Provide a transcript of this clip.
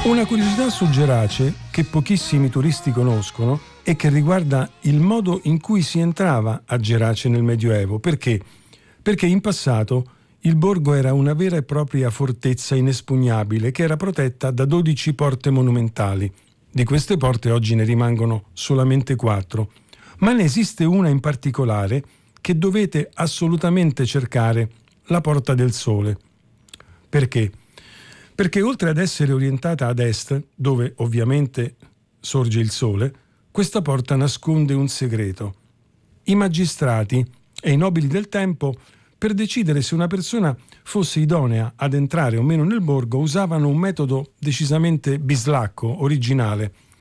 Una curiosità su Gerace che pochissimi turisti conoscono e che riguarda il modo in cui si entrava a Gerace nel Medioevo. Perché? Perché in passato il borgo era una vera e propria fortezza inespugnabile che era protetta da 12 porte monumentali. Di queste porte oggi ne rimangono solamente 4, ma ne esiste una in particolare che dovete assolutamente cercare, la Porta del Sole. Perché? Perché oltre ad essere orientata ad est, dove ovviamente sorge il sole, questa porta nasconde un segreto. I magistrati e i nobili del tempo, per decidere se una persona fosse idonea ad entrare o meno nel borgo, usavano un metodo decisamente bislacco, originale.